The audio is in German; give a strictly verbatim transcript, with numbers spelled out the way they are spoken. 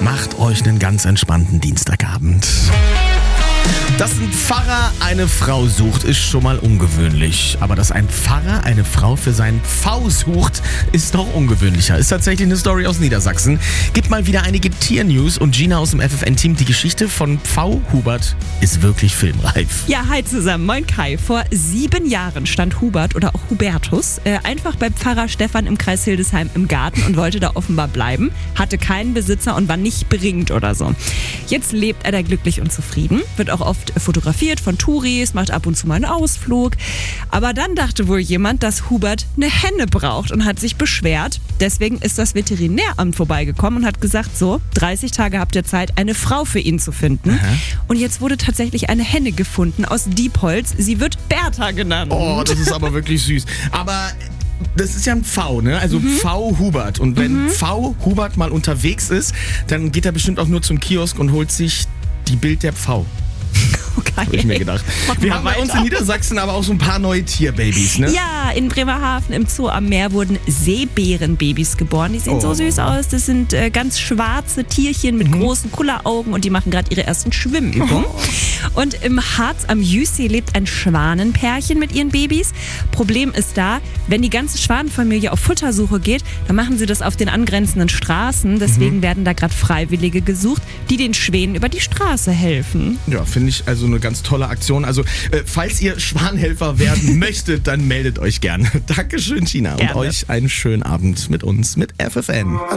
Macht euch einen ganz entspannten Dienstagabend. Dass ein Pfarrer eine Frau sucht, ist schon mal ungewöhnlich. Aber dass ein Pfarrer eine Frau für seinen Pfau sucht, ist noch ungewöhnlicher. Ist tatsächlich eine Story aus Niedersachsen. Gibt mal wieder einige Tier-News und Gina aus dem F F N-Team. Die Geschichte von Pfau Hubert ist wirklich filmreif. Ja, hi zusammen. Moin Kai. Vor sieben Jahren stand Hubert oder auch Hubertus äh, einfach bei Pfarrer Stefan im Kreis Hildesheim im Garten und wollte da offenbar bleiben. Hatte keinen Besitzer und war nicht beringt oder so. Jetzt lebt er da glücklich und zufrieden. Wird auch oft fotografiert von Touris, macht ab und zu mal einen Ausflug. Aber dann dachte wohl jemand, dass Hubert eine Henne braucht und hat sich beschwert. Deswegen ist das Veterinäramt vorbeigekommen und hat gesagt, so, dreißig Tage habt ihr Zeit, eine Frau für ihn zu finden. Aha. Und jetzt wurde tatsächlich eine Henne gefunden aus Diepholz. Sie wird Bertha genannt. Oh, das ist aber wirklich süß. Aber das ist ja ein Pfau, ne? Also mhm. Pfau Hubert. Und wenn mhm. Pfau Hubert mal unterwegs ist, dann geht er bestimmt auch nur zum Kiosk und holt sich die Bild der Pfau. Okay. Habe ich mir gedacht. Wir haben bei uns in Niedersachsen aber auch so ein paar neue Tierbabys, ne? Ja, in Bremerhaven im Zoo am Meer wurden Seebärenbabys geboren. Die sehen Oh. so süß aus. Das sind äh, ganz schwarze Tierchen mit mhm. großen Kulleraugen und die machen gerade ihre ersten Schwimmübungen. Oh. Und im Harz am Jüssee lebt ein Schwanenpärchen mit ihren Babys. Problem ist da, wenn die ganze Schwanenfamilie auf Futtersuche geht, dann machen sie das auf den angrenzenden Straßen. Deswegen mhm. werden da gerade Freiwillige gesucht, die den Schwänen über die Straße helfen. Ja, finde ich also eine ganz tolle Aktion. Also, äh, falls ihr Schwanhelfer werden möchtet, dann meldet euch gerne. Dankeschön, Gina. Gerne. Und euch einen schönen Abend mit uns, mit F F N.